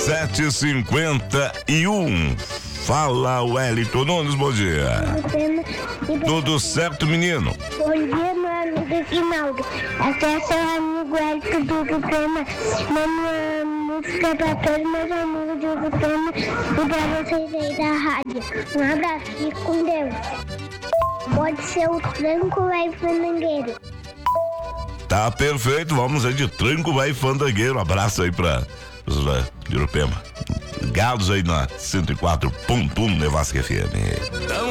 7h51. Fala, Wellington Nunes, bom dia. Tudo certo, menino? Bom dia, meu amigo Guinaldo. Aqui é seu amigo Wellington do Uruguaiana. Manda música pra todos meus amigos do Uruguaiana e pra vocês aí da rádio. Um abraço, fique com Deus. Pode ser o Tranco Vai Fandangueiro. Tá perfeito, vamos aí de Tranco Vai Fandangueiro. Um abraço aí pra os de Urupema. Galos aí na 104.1 Nevasca FM.